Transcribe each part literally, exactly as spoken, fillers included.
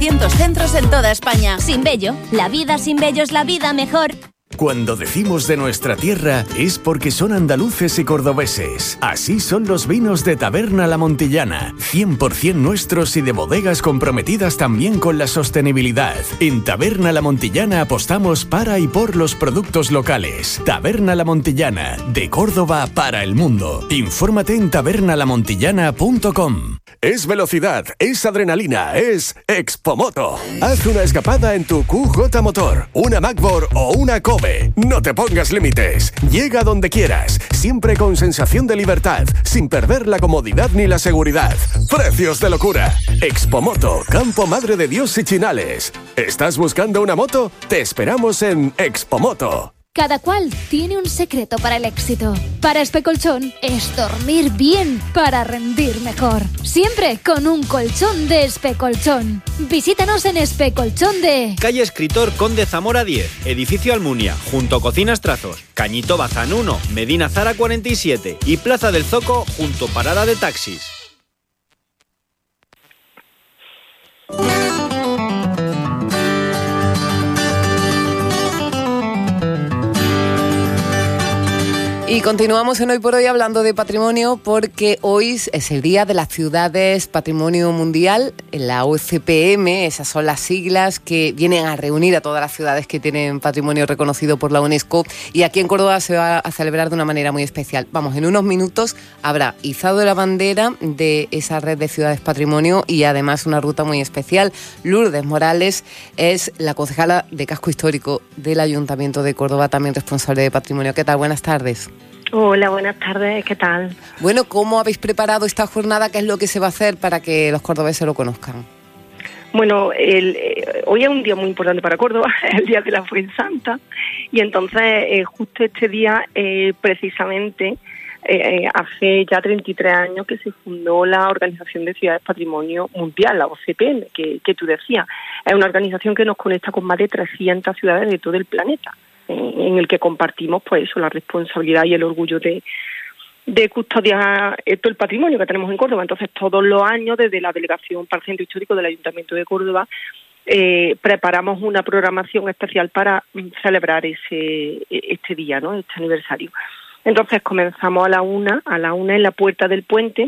trescientos centros en toda España. Sin vello, la vida sin vello es la vida mejor. Cuando decimos de nuestra tierra es porque son andaluces y cordobeses. Así son los vinos de Taberna La Montillana, cien por ciento nuestros y de bodegas comprometidas también con la sostenibilidad. En Taberna La Montillana apostamos para y por los productos locales. Taberna La Montillana, de Córdoba para el mundo. Infórmate en taberna la montillana punto com. Es velocidad, es adrenalina, es Expomoto. Haz una escapada en tu Q J Motor, una Macbor o una Kobe. No te pongas límites. Llega donde quieras, siempre con sensación de libertad, sin perder la comodidad ni la seguridad. Precios de locura. Expomoto, Campo Madre de Dios y Chinales. ¿Estás buscando una moto? Te esperamos en Expomoto. Cada cual tiene un secreto para el éxito. Para Especolchón es dormir bien para rendir mejor. Siempre con un colchón de Especolchón. Visítanos en Especolchón de... Calle Escritor Conde Zamora diez, Edificio Almunia, junto a Cocinas Trazos, Cañito Bazán uno, Medina Zara cuarenta y siete y Plaza del Zoco, junto Parada de Taxis. Y continuamos en Hoy por Hoy hablando de patrimonio, porque hoy es el Día de las Ciudades Patrimonio Mundial, la O C P M. Esas son las siglas que vienen a reunir a todas las ciudades que tienen patrimonio reconocido por la UNESCO, y aquí en Córdoba se va a celebrar de una manera muy especial. Vamos, en unos minutos habrá izado de la bandera de esa red de ciudades patrimonio y además una ruta muy especial. Lourdes Morales es la concejala de Casco Histórico del Ayuntamiento de Córdoba, también responsable de patrimonio. ¿Qué tal? Buenas tardes. Hola, buenas tardes, ¿qué tal? Bueno, ¿cómo habéis preparado esta jornada? ¿Qué es lo que se va a hacer para que los cordobeses lo conozcan? Bueno, el, eh, hoy es un día muy importante para Córdoba, es el día de la Fuensanta, y entonces eh, justo este día, eh, precisamente, eh, hace ya treinta y tres años que se fundó la Organización de Ciudades Patrimonio Mundial, la O C P M, que, que tú decías. Es una organización que nos conecta con más de trescientas ciudades de todo el planeta, en el que compartimos pues eso, la responsabilidad y el orgullo de, de custodiar todo el patrimonio que tenemos en Córdoba. Entonces, todos los años, desde la Delegación para el Centro Histórico del Ayuntamiento de Córdoba, eh, preparamos una programación especial para celebrar ese este día, ¿no? Este aniversario. Entonces, comenzamos a la una, a la una en la Puerta del Puente,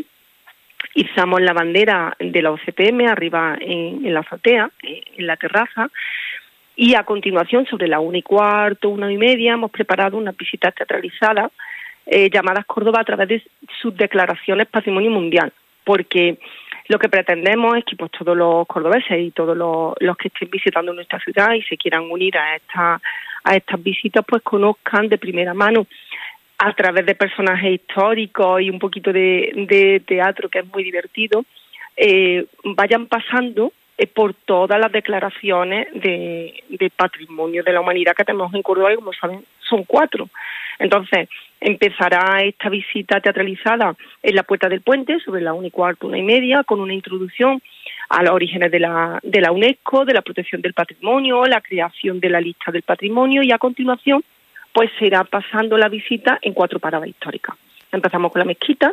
izamos la bandera de la O C P M arriba en, en la azotea, en la terraza. Y a continuación, sobre la una y cuarto, una y media, hemos preparado unas visitas teatralizadas eh, llamadas Córdoba a través de sus declaraciones Patrimonio Mundial, porque lo que pretendemos es que pues todos los cordobeses y todos los, los que estén visitando nuestra ciudad y se quieran unir a esta, a estas visitas, pues conozcan de primera mano, a través de personajes históricos y un poquito de, de teatro, que es muy divertido, eh, vayan pasando por todas las declaraciones de, de patrimonio de la humanidad que tenemos en Córdoba, y como saben, son cuatro. Entonces, empezará esta visita teatralizada en la Puerta del Puente, sobre la una y cuarto, una y media, con una introducción a los orígenes de la, de la UNESCO, de la protección del patrimonio, la creación de la lista del patrimonio, y a continuación, pues se irá pasando la visita en cuatro paradas históricas. Empezamos con la mezquita,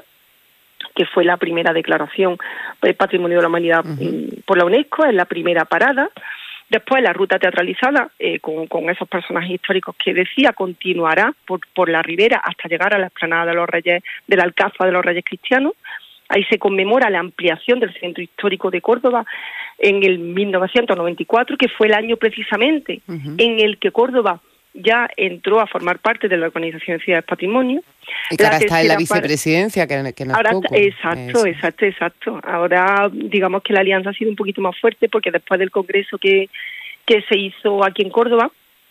que fue la primera declaración de Patrimonio de la Humanidad uh-huh. por la UNESCO, es la primera parada. Después la ruta teatralizada, eh, con, con esos personajes históricos que decía, continuará por, por la ribera hasta llegar a la explanada de los Reyes, del Alcázar de los Reyes Cristianos. Ahí se conmemora la ampliación del Centro Histórico de Córdoba en el mil novecientos noventa y cuatro, que fue el año precisamente uh-huh. en el que Córdoba ya entró a formar parte de la Organización de Ciudades Patrimonio. Y que ahora está en la vicepresidencia, que, que no ahora es poco. Está, exacto, Eso. exacto, exacto. Ahora, digamos que la alianza ha sido un poquito más fuerte, porque después del congreso que, que se hizo aquí en Córdoba,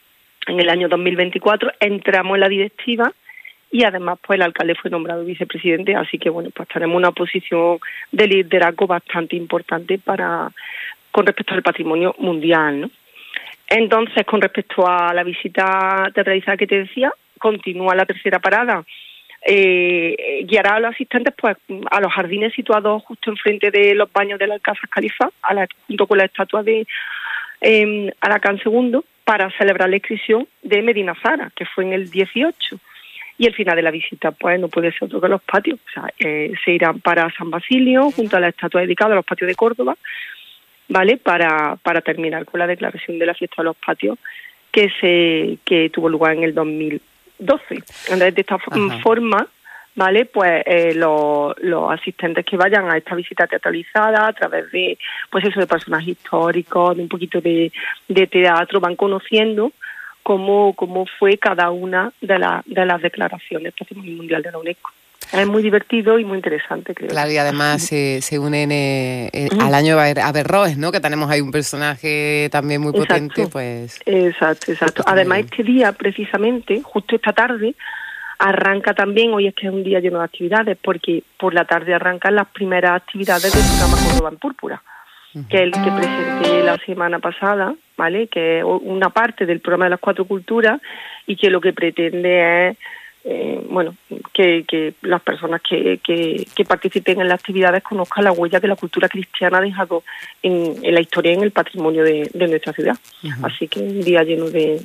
en el año dos mil veinticuatro, entramos en la directiva, y además pues el alcalde fue nombrado vicepresidente, así que bueno, pues tenemos una posición de liderazgo bastante importante para con respecto al patrimonio mundial, ¿no? Entonces, con respecto a la visita teatralizada que te decía, continúa la tercera parada. Eh, guiará a los asistentes pues a los jardines situados justo enfrente de los baños del Alcázar Califa, a la, junto con la estatua de eh, Alacán segundo, para celebrar la inscripción de Medina Zara, que fue en el dieciocho. Y el final de la visita pues no puede ser otro que los patios. O sea, eh, se irán para San Basilio, junto a la estatua dedicada a los patios de Córdoba. ¿vale? Para, para terminar con la declaración de la fiesta de los patios que se que tuvo lugar en el dos mil doce. Entonces, de esta Ajá. forma, ¿vale? Pues eh, los, los asistentes que vayan a esta visita teatralizada a través de, pues eso, de personajes históricos, de un poquito de, de teatro, van conociendo cómo, cómo fue cada una de, la, de las declaraciones del Patrimonio Mundial de la UNESCO. Es muy divertido y muy interesante, creo. Claro, y además se, se unen eh, eh, al año Averroes, ¿no? Que tenemos ahí un personaje también muy potente, exacto. pues... Exacto, exacto. Además, este día, precisamente, justo esta tarde, arranca también, hoy es que es un día lleno de actividades, porque por la tarde arrancan las primeras actividades del programa Córdoba en Púrpura, uh-huh. que es el que presenté la semana pasada, ¿vale? Que es una parte del programa de las cuatro culturas y que lo que pretende es... Eh, bueno, que, que las personas que, que, que participen en las actividades conozcan la huella que la cultura cristiana ha dejado en, en la historia y en el patrimonio de, de nuestra ciudad. Uh-huh. Así que un día lleno de,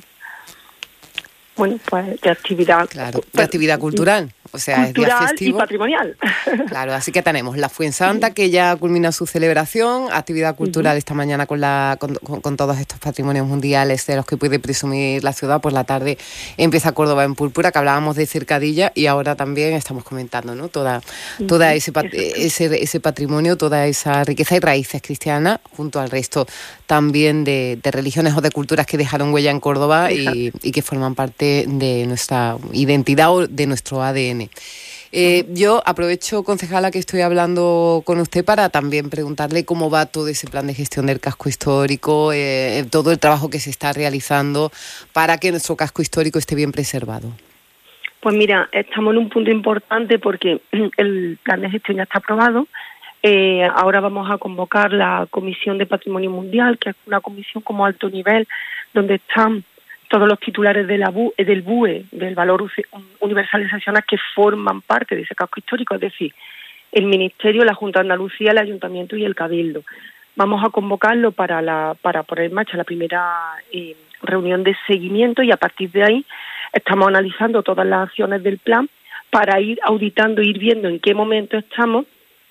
bueno, pues de actividad. Claro, de actividad cultural. O sea, cultural es día festivo y patrimonial. Claro, así que tenemos la Fuensanta, que ya culmina su celebración, actividad cultural uh-huh. esta mañana con, la, con, con, con todos estos patrimonios mundiales de los que puede presumir la ciudad. Por la tarde empieza Córdoba en Púrpura, que hablábamos de Cercadilla, y ahora también estamos comentando, ¿no? Toda, toda ese, pat- ese, ese patrimonio, toda esa riqueza y raíces cristianas, junto al resto también de, de religiones o de culturas que dejaron huella en Córdoba y, y que forman parte de nuestra identidad o de nuestro A D N. Eh, yo aprovecho, concejala, que estoy hablando con usted para también preguntarle cómo va todo ese plan de gestión del casco histórico, eh, todo el trabajo que se está realizando para que nuestro casco histórico esté bien preservado. Pues mira, estamos en un punto importante porque el plan de gestión ya está aprobado. Eh, ahora vamos a convocar la Comisión de Patrimonio Mundial, que es una comisión como alto nivel, donde están todos los titulares de la B U, del B U E, del Valor Universal Excepcional, que forman parte de ese casco histórico, es decir, el Ministerio, la Junta de Andalucía, el Ayuntamiento y el Cabildo. Vamos a convocarlo para la para poner en marcha la primera eh, reunión de seguimiento, y a partir de ahí estamos analizando todas las acciones del plan para ir auditando, ir viendo en qué momento estamos,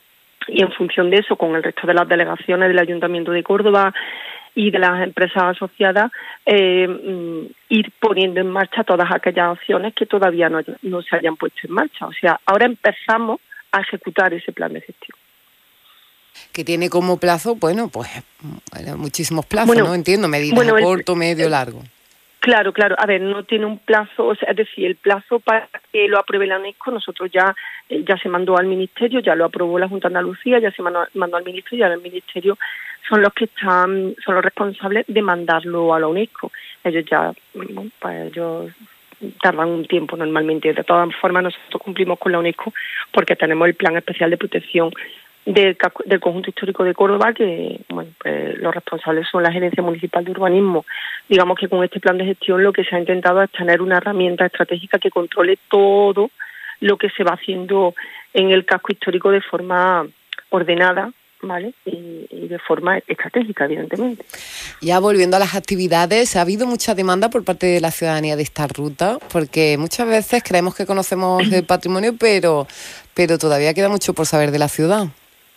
y en función de eso, con el resto de las delegaciones del Ayuntamiento de Córdoba y de las empresas asociadas, eh, ir poniendo en marcha todas aquellas acciones que todavía no, no se hayan puesto en marcha. O sea, ahora empezamos a ejecutar ese plan de gestión. Que tiene como plazo, bueno, pues muchísimos plazos, bueno, ¿no? Entiendo, medidas bueno, a el, corto, medio, el, largo. Claro, claro. A ver, no tiene un plazo, o sea, es decir, el plazo para que lo apruebe la UNESCO, nosotros ya ya se mandó al Ministerio, ya lo aprobó la Junta de Andalucía, ya se mandó, mandó al Ministerio, y ahora el Ministerio son los que están, son los responsables de mandarlo a la UNESCO. Ellos ya, bueno, pues ellos tardan un tiempo normalmente. De todas formas, nosotros cumplimos con la UNESCO porque tenemos el Plan Especial de Protección del, del Conjunto Histórico de Córdoba, que bueno, pues los responsables son la Gerencia Municipal de Urbanismo. Digamos que con este plan de gestión lo que se ha intentado es tener una herramienta estratégica que controle todo lo que se va haciendo en el casco histórico de forma ordenada, ¿vale? Y, y de forma estratégica, evidentemente. Ya volviendo a las actividades, ¿ha habido mucha demanda por parte de la ciudadanía de esta ruta? Porque muchas veces creemos que conocemos el patrimonio, pero, pero todavía queda mucho por saber de la ciudad.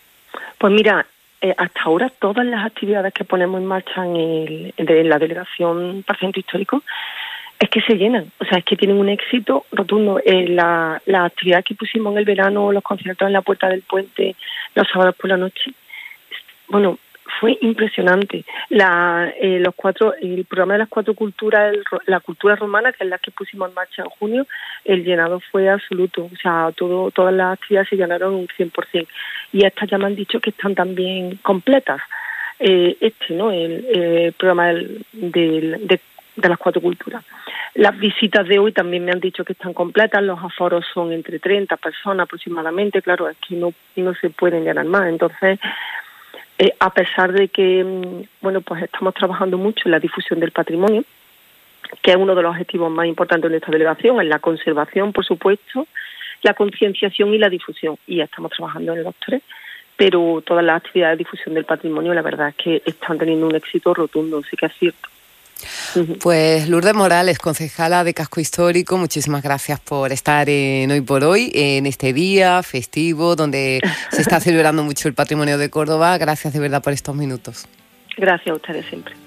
Pues mira, eh, hasta ahora todas las actividades que ponemos en marcha en, el, en la delegación para el centro histórico es que se llenan, o sea, es que tienen un éxito rotundo. Eh, la, la actividad que pusimos en el verano, los conciertos en la Puerta del Puente, los sábados por la noche, bueno, fue impresionante. La, eh, los cuatro, el programa de las cuatro culturas, el, la cultura romana, que es la que pusimos en marcha en junio, el llenado fue absoluto, o sea, todo, todas las actividades se llenaron un cien por ciento. Y estas ya me han dicho que están también completas. Eh, este, ¿no? El, el programa del, del, de de las cuatro culturas. Las visitas de hoy también me han dicho que están completas, los aforos son entre treinta personas aproximadamente, claro, es que no, no se pueden llenar más. Entonces, eh, a pesar de que, bueno, pues estamos trabajando mucho en la difusión del patrimonio, que es uno de los objetivos más importantes de nuestra delegación, en la conservación, por supuesto, la concienciación y la difusión, y estamos trabajando en los tres, pero todas las actividades de difusión del patrimonio, la verdad es que están teniendo un éxito rotundo, sí que es cierto. Pues Lourdes Morales, concejala de Casco Histórico, muchísimas gracias por estar en Hoy por Hoy, en este día festivo donde se está celebrando mucho el patrimonio de Córdoba. Gracias de verdad por estos minutos. Gracias a ustedes siempre.